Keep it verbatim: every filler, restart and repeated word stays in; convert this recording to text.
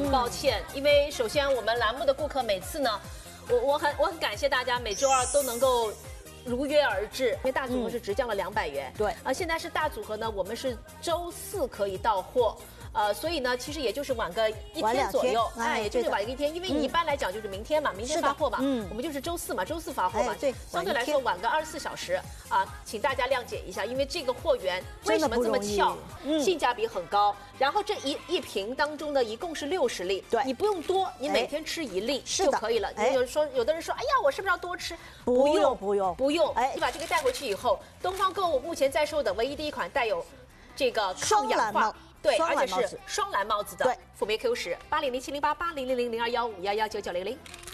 抱歉，因为首先我们栏目的顾客每次呢，我我很我很感谢大家每周二都能够如约而至，因为大组合是直降了两百元， 对， 啊，现在是大组合呢，我们是周四可以到货。呃，所以呢，其实也就是晚个一天左右，哎，也就是晚一天，因为你一般来讲就是明天嘛，明天发货嘛，嗯，我们就是周四嘛，周四发货嘛， 对， 相对来说晚个二十四小时啊，请大家谅解一下，因为这个货源为什么这么俏，性价比很高，然后这一一瓶当中呢，一共是六十粒， 对， 你不用多，你每天吃一粒就可以了。你有说有的人说，哎呀，我是不是要多吃？ 不用不用不用，哎，你把这个带回去以后，东方购物目前在售的唯一的一款带有这个抗氧化。对，而且是双蓝帽子的辅酶 Q 十，八零零七零八八零零零零二幺五幺幺九九零零。